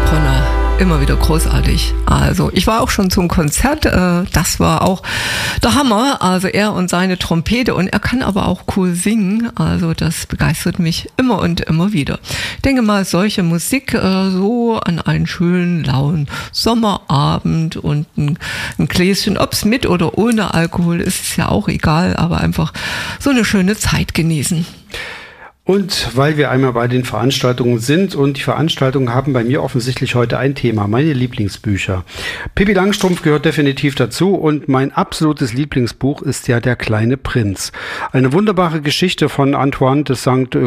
Bronner. Immer wieder großartig. Also ich war auch schon zum Konzert, das war auch der Hammer. Also er und seine Trompete, und er kann aber auch cool singen. Also das begeistert mich immer und immer wieder. Ich denke mal, solche Musik so an einen schönen, lauen Sommerabend und ein Gläschen, ob es mit oder ohne Alkohol ist, ist ja auch egal, aber einfach so eine schöne Zeit genießen. Und weil wir einmal bei den Veranstaltungen sind, und die Veranstaltungen haben bei mir offensichtlich heute ein Thema, meine Lieblingsbücher. Pippi Langstrumpf gehört definitiv dazu, und mein absolutes Lieblingsbuch ist ja Der kleine Prinz. Eine wunderbare Geschichte von Antoine de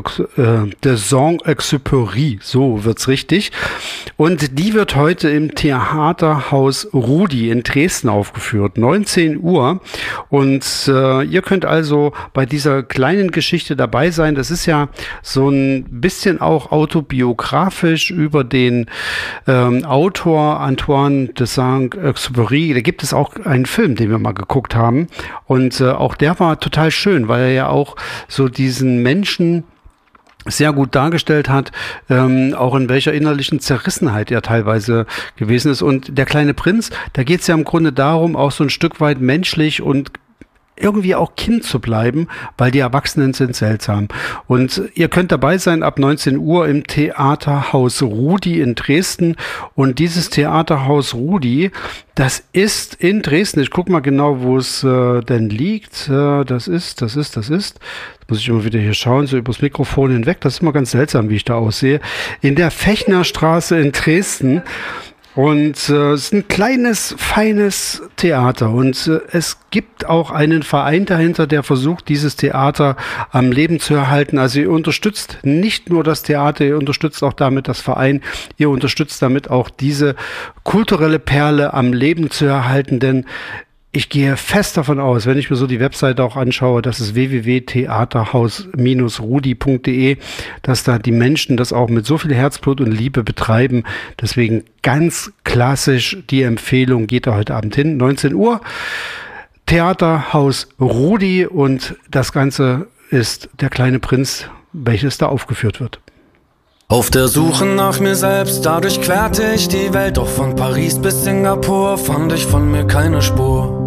Saint-Exupéry, so wird's richtig. Und die wird heute im Theaterhaus Rudi in Dresden aufgeführt, 19 Uhr. Und ihr könnt also bei dieser kleinen Geschichte dabei sein. Das ist ja so ein bisschen auch autobiografisch über den Autor Antoine de Saint-Exupéry. Da gibt es auch einen Film, den wir mal geguckt haben, und auch der war total schön, weil er ja auch so diesen Menschen sehr gut dargestellt hat, auch in welcher innerlichen Zerrissenheit er teilweise gewesen ist. Und Der kleine Prinz, da geht es ja im Grunde darum, auch so ein Stück weit menschlich und irgendwie auch Kind zu bleiben, weil die Erwachsenen sind seltsam. Und ihr könnt dabei sein ab 19 Uhr im Theaterhaus Rudi in Dresden. Und dieses Theaterhaus Rudi, das ist in Dresden. Ich gucke mal genau, wo es denn liegt. Das ist. Jetzt muss ich immer wieder hier schauen, so übers Mikrofon hinweg. Das ist immer ganz seltsam, wie ich da aussehe. In der Fechnerstraße in Dresden. Und es ist ein kleines, feines Theater, und es gibt auch einen Verein dahinter, der versucht, dieses Theater am Leben zu erhalten. Also ihr unterstützt nicht nur das Theater, ihr unterstützt auch damit das Verein, ihr unterstützt damit auch diese kulturelle Perle am Leben zu erhalten, denn ich gehe fest davon aus, wenn ich mir so die Webseite auch anschaue, das ist www.theaterhaus-rudi.de, dass da die Menschen das auch mit so viel Herzblut und Liebe betreiben. Deswegen ganz klassisch die Empfehlung, geht da heute Abend hin, 19 Uhr, Theaterhaus Rudi, und das Ganze ist Der kleine Prinz, welches da aufgeführt wird. Auf der Suche nach mir selbst, dadurch querte ich die Welt, doch von Paris bis Singapur fand ich von mir keine Spur.